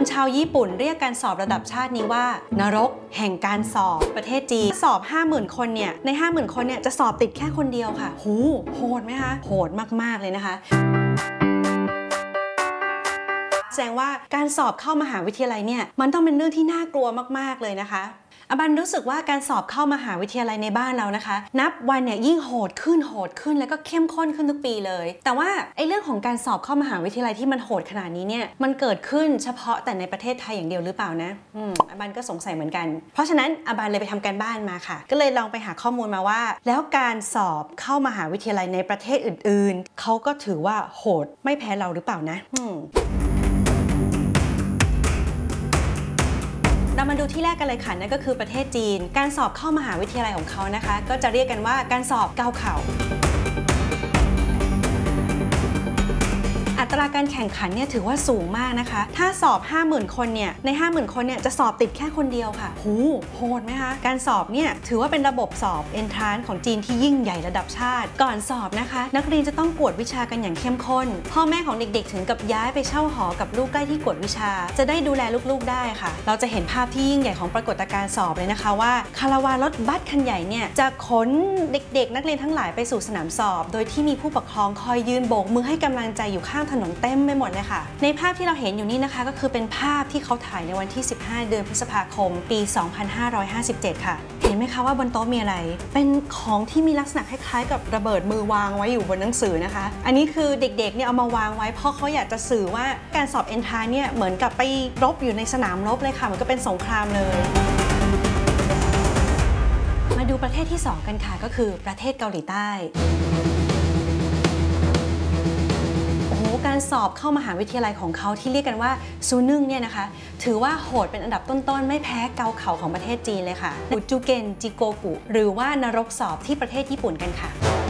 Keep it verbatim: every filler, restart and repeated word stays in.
ชาวญี่ปุ่นเรียกการสอบระดับชาตินี้ว่านรกแห่งการสอบประเทศจีนสอบ ห้าหมื่น คนเนี่ยใน ห้าหมื่น คนเนี่ยจะสอบติดแค่คนเดียวค่ะหูโหดไหมคะโหดมากๆเลยนะคะแสดงว่าการสอบเข้ามหาวิทยาลัยเนี่ยมันต้องเป็นเรื่องที่น่ากลัวมากๆเลยนะคะอบันรู้สึกว่าการสอบเข้ามหาวิทยาลัยในบ้านเรานะคะนับวันเนี่ยยิ่งโหดขึ้นโหดขึ้นแล้วก็เข้มข้นขึ้นทุกปีเลยแต่ว่าไอ้เรื่องของการสอบเข้ามหาวิทยาลัยที่มันโหดขนาดนี้เนี่ยมันเกิดขึ้นเฉพาะแต่ในประเทศไทยอย่างเดียวหรือเปล่านะอืมอบันก็สงสัยเหมือนกันเพราะฉะนั้นอบันเลยไปทำการบ้านมาค่ะก็เลยลองไปหาข้อมูลมาว่าแล้วการสอบเข้ามหาวิทยาลัยในประเทศอื่นๆเขาก็ถือว่าโหดไม่แพ้เราหรือเปล่านะอืมเรามาดูที่แรกกันเลยค่ะนั่นก็คือประเทศจีนการสอบเข้ามหาวิทยาลัยของเขานะคะก็จะเรียกกันว่าการสอบเกาเข่าอัตราการแข่งขันเนี่ยถือว่าสูงมากนะคะถ้าสอบ ห้าหมื่น คนเนี่ยใน ห้าหมื่น คนเนี่ยจะสอบติดแค่คนเดียวค่ะหูโหดไหมคะการสอบเนี่ยถือว่าเป็นระบบสอบ Entrance ของจีนที่ยิ่งใหญ่ระดับชาติก่อนสอบนะคะนักเรียนจะต้องกวดวิชากันอย่างเข้มข้นพ่อแม่ของเด็กๆถึงกับย้ายไปเช่าหอกับลูกใกล้ที่กวดวิชาจะได้ดูแลลูกๆได้ค่ะเราจะเห็นภาพที่ยิ่งใหญ่ของปรากฏการณ์สอบเลยนะคะว่าคาราวานรถบัสคันใหญ่เนี่ยจะขนเด็กๆนักเรียนทั้งหลายไปสู่สนามสอบโดยที่มีผู้ปกครองคอยยืนโบกมือให้กำลังใจอยู่ข้างถนนเต็มไปหมดเลยค่ะในภาพที่เราเห็นอยู่นี่นะคะก็คือเป็นภาพที่เขาถ่ายในวันที่สิบห้าเดือนพฤษภาคมปีสองพันห้าร้อยห้าสิบเจ็ดค่ะเห็นไหมคะว่าบนโต๊ะมีอะไรเป็นของที่มีลักษณะคล้ายๆกับระเบิดมือวางไว้อยู่บนหนังสือนะคะอันนี้คือเด็กๆเนี่ยเอามาวางไว้เพราะเขาอยากจะสื่อว่าการสอบเอนทรานซ์เนี่ยเหมือนกับไปรบอยู่ในสนามรบเลยค่ะเหมือนกับเป็นสงครามเลยมาดูประเทศที่สองกันค่ะก็คือประเทศเกาหลีใต้การสอบเข้ามหาวิทยาลัยของเขาที่เรียกกันว่าซูนึงเนี่ยนะคะถือว่าโหดเป็นอันดับต้นๆไม่แพ้เกาเข่าของประเทศจีนเลยค่ะอุจูเกนจิโกกุหรือว่านรกสอบที่ประเทศญี่ปุ่นกันค่ะ